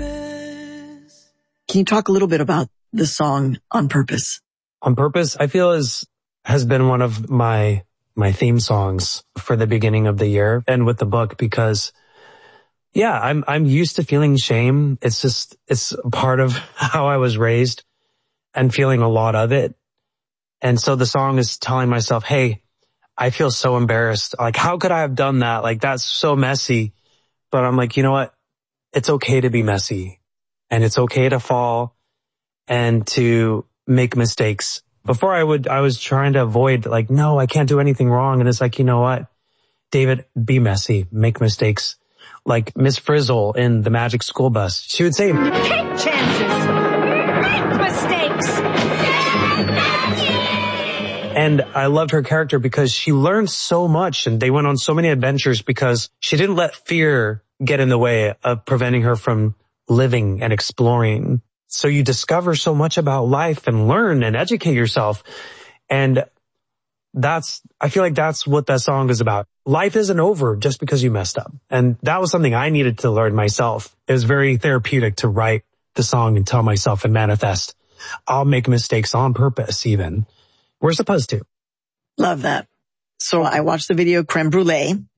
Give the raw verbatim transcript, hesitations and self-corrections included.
purpose. Can you talk a little bit about the song On Purpose? On Purpose, I feel is has been one of my my theme songs for the beginning of the year and with the book because yeah, I'm I'm used to feeling shame. It's just it's part of how I was raised and feeling a lot of it. And so the song is telling myself, "Hey, I feel so embarrassed. Like, how could I have done that? Like, that's so messy." But I'm like, you know what? It's okay to be messy and it's okay to fall and to make mistakes. Before I would, I was trying to avoid like, no, I can't do anything wrong. And it's like, you know what? David, be messy, make mistakes. Like Miss Frizzle in The Magic School Bus. She would say, take chances, make mistakes. And I loved her character because she learned so much and they went on so many adventures because she didn't let fear get in the way of preventing her from living and exploring. So you discover so much about life and learn and educate yourself. And that's, I feel like that's what that song is about. Life isn't over just because you messed up. And that was something I needed to learn myself. It was very therapeutic to write the song and tell myself and manifest. I'll make mistakes on purpose even. We're supposed to. Love that. So I watched the video Creme Brulee